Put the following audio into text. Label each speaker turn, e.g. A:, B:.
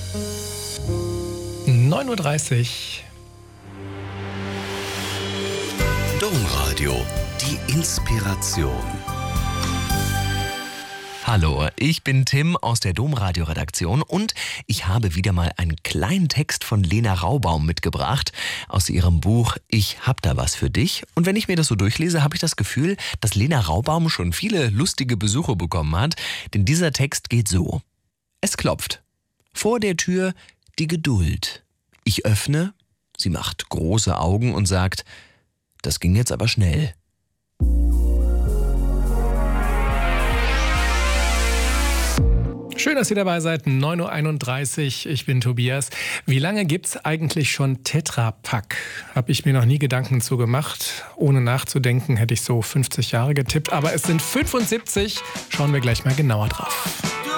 A: 9:30 Uhr.
B: Domradio, die Inspiration.
C: Hallo, ich bin Tim aus der Domradio-Redaktion und ich habe wieder mal einen kleinen Text von Lena Raubaum mitgebracht aus ihrem Buch Ich hab da was für dich. Und wenn ich mir das so durchlese, habe ich das Gefühl, dass Lena Raubaum schon viele lustige Besuche bekommen hat. Denn dieser Text geht so. Es klopft. Vor der Tür die Geduld. Ich öffne, sie macht große Augen und sagt, das ging jetzt aber schnell.
A: Schön, dass ihr dabei seid. 9:31 Uhr. Ich bin Tobias. Wie lange gibt's eigentlich schon Tetra Pak? Habe ich mir noch nie Gedanken zu gemacht. Ohne nachzudenken hätte ich so 50 Jahre getippt. Aber es sind 75. Schauen wir gleich mal genauer drauf.